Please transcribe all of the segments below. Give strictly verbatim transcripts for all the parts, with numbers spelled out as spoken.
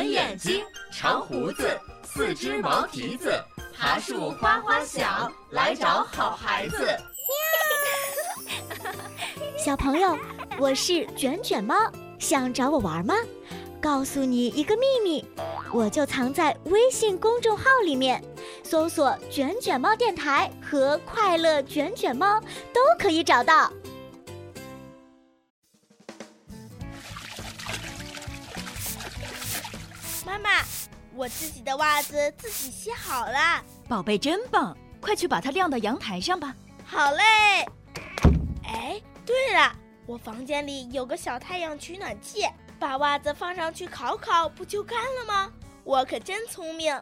圆眼睛，长胡子，四只毛蹄子，爬树花花响，来找好孩子。 小朋友，我是卷卷猫，想找我玩吗？告诉你一个秘密，我就藏在微信公众号里面，搜索卷卷猫电台和快乐卷卷猫都可以找到。 妈妈，我自己的袜子自己洗好了。 宝贝真棒，快去把它晾到阳台上吧。 好嘞。哎，对了，我房间里有个小太阳取暖器，把袜子放上去烤烤，不就干了吗？我可真聪明。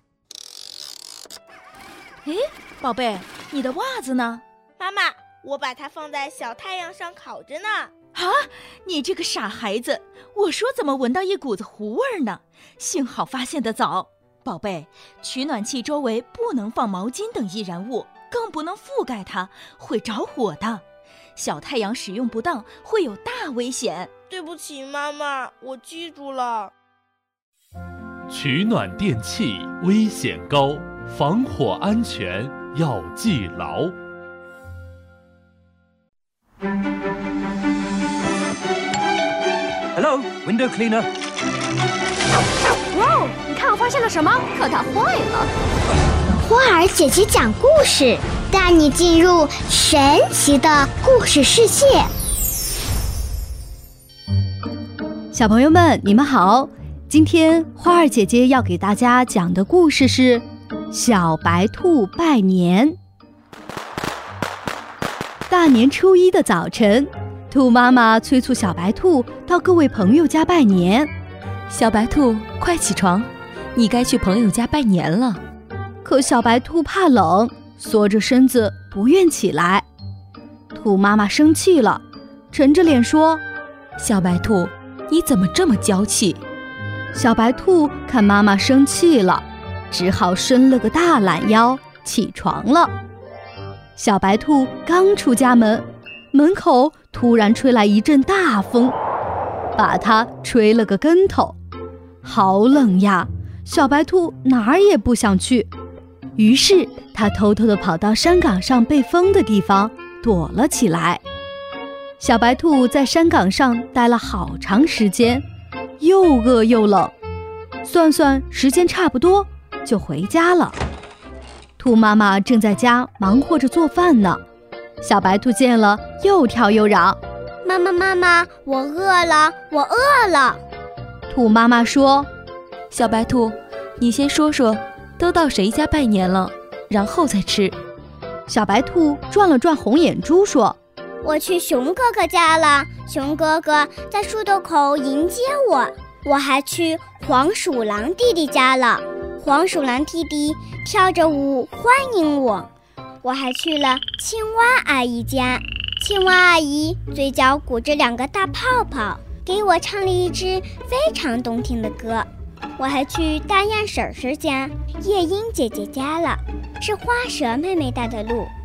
哎，宝贝，你的袜子呢？ 妈妈，我把它放在小太阳上烤着呢。 啊，你这个傻孩子，我说怎么闻到一股子糊味呢？幸好发现得早。宝贝，取暖器周围不能放毛巾等易燃物，更不能覆盖它，会着火的。小太阳使用不当会有大危险。 对不起妈妈，我记住了。 取暖电器危险高，防火安全要记牢。 Hello, window cleaner. 哇，你看我发现了什么？可它坏了。 花儿姐姐讲故事，带你进入神奇的故事世界。 小朋友们，你们好！今天花儿姐姐要给大家讲的故事是小白兔拜年。大年初一的早晨，兔妈妈催促小白兔到各位朋友家拜年。 小白兔，快起床，你该去朋友家拜年了。 可小白兔怕冷，缩着身子不愿起来。兔妈妈生气了，沉着脸说： 小白兔，你怎么这么娇气？ 小白兔看妈妈生气了，只好伸了个大懒腰，起床了。小白兔刚出家门，门口突然吹来一阵大风，把它吹了个跟头。好冷呀，小白兔哪儿也不想去。于是它偷偷地跑到山岗上被风的地方躲了起来。小白兔在山岗上待了好长时间，又饿又冷，算算时间差不多，就回家了。兔妈妈正在家忙活着做饭呢，小白兔见了又跳又嚷： 妈妈妈妈，我饿了，我饿了。 兔妈妈说： 小白兔，你先说说都到谁家拜年了，然后再吃。 小白兔转了转红眼珠说： 我去熊哥哥家了，熊哥哥在树洞口迎接我。我还去黄鼠狼弟弟家了，黄鼠狼弟弟跳着舞欢迎我。我还去了青蛙阿姨家，青蛙阿姨嘴角鼓着两个大泡泡，给我唱了一支非常动听的歌。我还去大雁婶婶家，夜莺姐姐家了，是花蛇妹妹带的路。